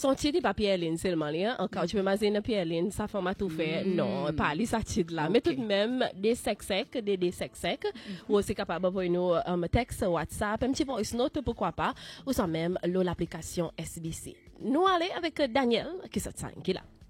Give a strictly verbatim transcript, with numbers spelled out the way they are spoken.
Senti des papiers ligne seulement là. Encore tu peux imaginer papier ligne ça format tout fait. Non, pas les ça titre là, mais tout de même des secs secs, des des secs secs ou aussi capable pour nous un texte WhatsApp, un petit voice note pourquoi pas ou sans même l'application S B C. Nous aller avec Daniel qui s'attend qui là.